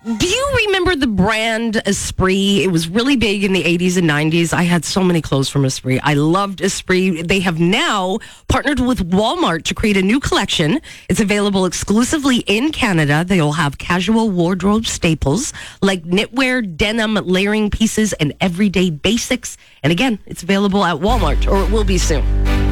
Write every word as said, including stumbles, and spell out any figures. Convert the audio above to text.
Do you remember the brand Esprit? It was really big in the eighties and nineties. I had so many clothes from Esprit. I loved Esprit. They have now partnered with Walmart to create a new collection. It's available exclusively in Canada. They'll have casual wardrobe staples like knitwear, denim, layering pieces, and everyday basics. And again, it's available at Walmart, or it will be soon.